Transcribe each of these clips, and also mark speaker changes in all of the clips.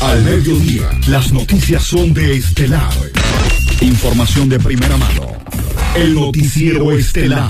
Speaker 1: Al mediodía, las noticias son de Estelar. Información de primera mano. El noticiero Estelar.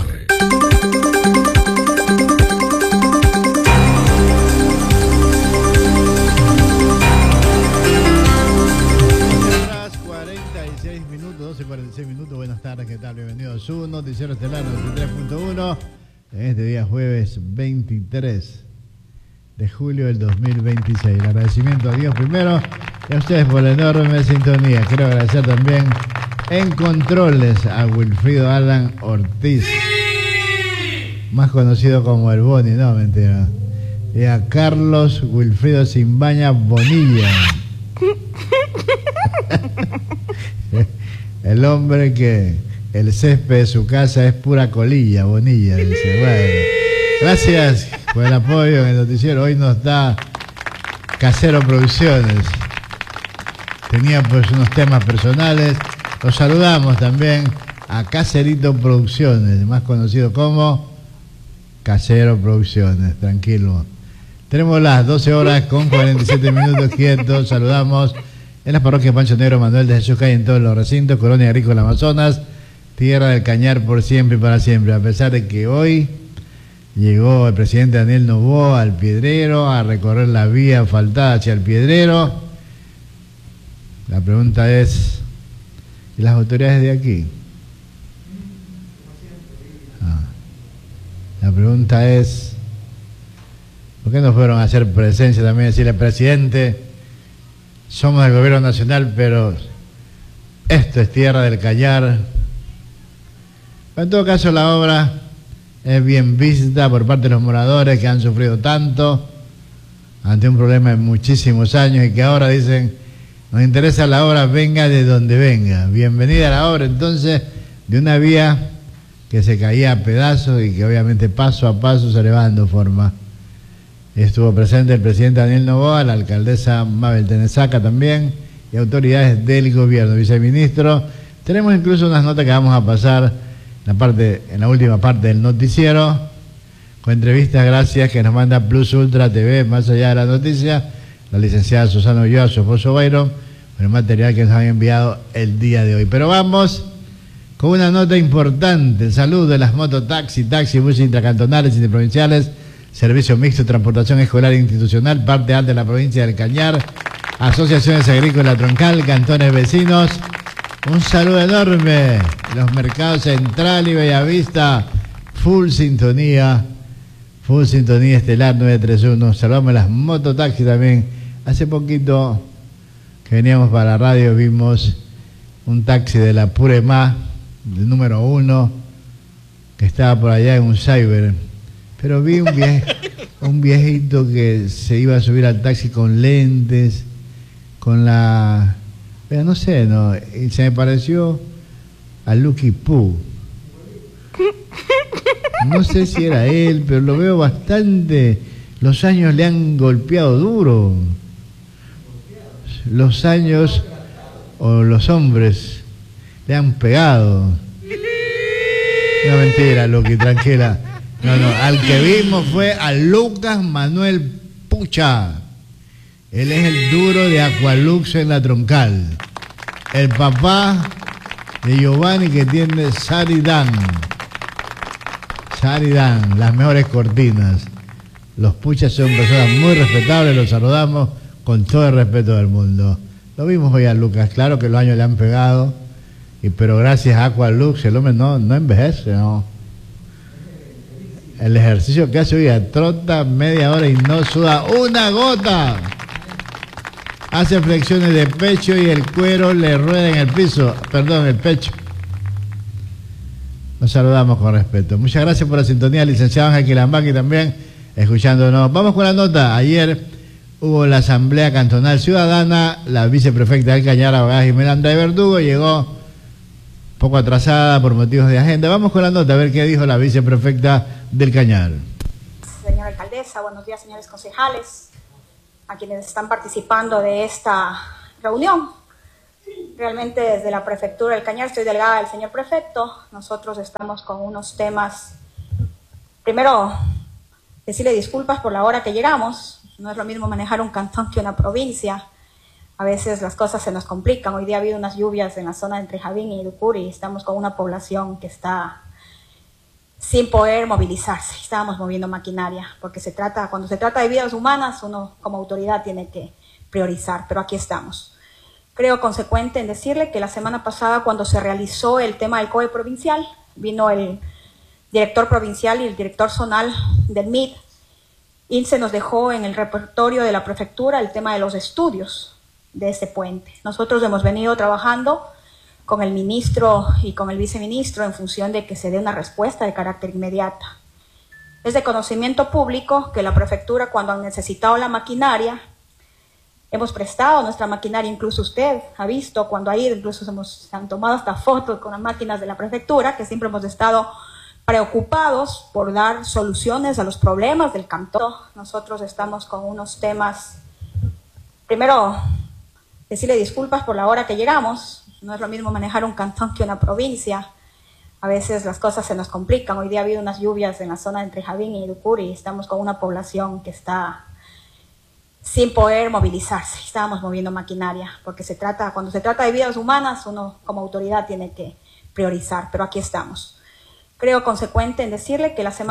Speaker 2: 12:46 minutos, buenas tardes, ¿qué tal? Bienvenidos a su noticiero Estelar 93.1 en este día jueves 23 de julio del 2026. El agradecimiento a Dios primero y a ustedes por la enorme sintonía. Quiero agradecer también en controles a Wilfrido Alan Ortiz, más conocido como el Boni, no, mentira, y a Carlos Wilfrido Simbaña Bonilla. El hombre que el césped de su casa es pura colilla, Bonilla, dice. Bueno, gracias por el apoyo en el noticiero. Hoy nos da Casero Producciones. Tenía pues unos temas personales. Los saludamos también a Caserito Producciones, más conocido como Casero Producciones. Tranquilo. Tenemos las 12 horas con 47 minutos quietos. Saludamos en las parroquias Pancho Negro, Manuel de Jesús, Calle, en todos los recintos, Colonia Agrícola Amazonas, Tierra del Cañar por siempre y para siempre. A pesar de que hoy llegó el presidente Daniel Noboa al Piedrero a recorrer la vía asfaltada hacia el Piedrero, la pregunta es, ¿y las autoridades de aquí? La pregunta es, ¿por qué no fueron a hacer presencia también, decirle, presidente, somos del gobierno nacional, pero esto es Tierra del Cañar? En todo caso, la obra es bien vista por parte de los moradores que han sufrido tanto ante un problema de muchísimos años y que ahora dicen, nos interesa la obra, venga de donde venga. Bienvenida a la obra, entonces, de una vía que se caía a pedazos y que obviamente paso a paso se le va dando forma. Estuvo presente el presidente Daniel Noboa, la alcaldesa Mabel Tenesaca también, y autoridades del gobierno, viceministro. Tenemos incluso unas notas que vamos a pasar en la última parte del noticiero, con entrevistas gracias que nos manda Plus Ultra TV, más allá de la noticia, la licenciada Susana Ulloa, su esposo Byron, con el material que nos han enviado el día de hoy. Pero vamos con una nota importante, el saludo de las mototaxi, taxi, buses intracantonales y interprovinciales, servicio mixto de transportación escolar e institucional, parte alta de la provincia del Cañar, asociaciones agrícolas troncal, cantones vecinos. Un saludo enorme. Los mercados Central y Bellavista, full sintonía Estelar 931. Saludamos a las mototaxis también. Hace poquito que veníamos para la radio vimos un taxi de la Puremá, del número 1, que estaba por allá en un cyber. Pero vi un viejito que se iba a subir al taxi con lentes, con la... Pero no sé, no, y se me pareció a Lucky Poo. No sé si era él, pero lo veo bastante... Los años le han golpeado duro. Los años o los hombres le han pegado. No, mentira, Lucky, tranquila. No, al que vimos fue a Lucas Manuel Pucha. Él es el duro de Aqualux en la troncal. El papá de Giovanni que tiene Saridan, las mejores cortinas. Los Puchas son personas muy respetables, los saludamos con todo el respeto del mundo. Lo vimos hoy a Lucas, claro que los años le han pegado, pero gracias a Aqualux el hombre no envejece, no. El ejercicio que hace hoy, trota media hora y no suda una gota. Hace flexiones de pecho y el cuero le rueda en el piso. Perdón, el pecho. Nos saludamos con respeto. Muchas gracias por la sintonía, licenciado Ángel Quilambaqui también, escuchándonos. Vamos con la nota. Ayer hubo la Asamblea Cantonal Ciudadana, la viceprefecta del Cañar, abogada Jimena Andrade Verdugo, llegó poco atrasada por motivos de agenda. Vamos con la nota a ver qué dijo la viceprefecta del Cañar.
Speaker 3: Señora alcaldesa, buenos días, señores concejales, a quienes están participando de esta reunión. Realmente desde la prefectura del Cañar, estoy delegada del señor prefecto, nosotros estamos con unos temas. Primero, decirle disculpas por la hora que llegamos, no es lo mismo manejar un cantón que una provincia. A veces las cosas se nos complican. Hoy día ha habido unas lluvias en la zona entre Javín y Yucuri y estamos con una población que está sin poder movilizarse. Estábamos moviendo maquinaria, porque cuando se trata de vidas humanas, uno como autoridad tiene que priorizar, pero aquí estamos. Creo consecuente en decirle que la semana pasada, cuando se realizó el tema del COE provincial, vino el director provincial y el director zonal del MID, y se nos dejó en el repertorio de la prefectura el tema de los estudios de este puente. Nosotros hemos venido trabajando con el ministro y con el viceministro en función de que se dé una respuesta de carácter inmediata. Es de conocimiento público que la prefectura, cuando han necesitado la maquinaria, hemos prestado nuestra maquinaria, incluso usted ha visto cuando ha ido, incluso se han tomado hasta fotos con las máquinas de la prefectura, que siempre hemos estado preocupados por dar soluciones a los problemas del cantón. Nosotros estamos con unos temas, primero, decirle disculpas por la hora que llegamos. No es lo mismo manejar un cantón que una provincia. A veces las cosas se nos complican. Hoy día ha habido unas lluvias en la zona entre Javín y Yucuri y estamos con una población que está sin poder movilizarse. Estábamos moviendo maquinaria, porque cuando se trata de vidas humanas, uno como autoridad tiene que priorizar, pero aquí estamos. Creo consecuente en decirle que la semana